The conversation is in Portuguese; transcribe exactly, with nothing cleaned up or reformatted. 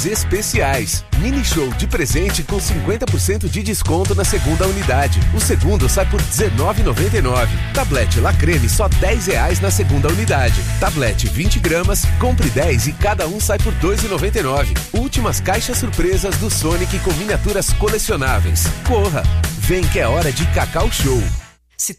especiais. Mini show de presente com cinquenta por cento de desconto na segunda unidade. O segundo sai por dezenove reais e noventa e nove centavos. Tablete La Creme só dez reais na segunda unidade. Tablete vinte gramas, compre dez e cada um sai por dois reais e noventa e nove centavos. Últimas caixas surpresas do Sonic com miniaturas colecionáveis. Corra! Vem que é hora de Cacau Show.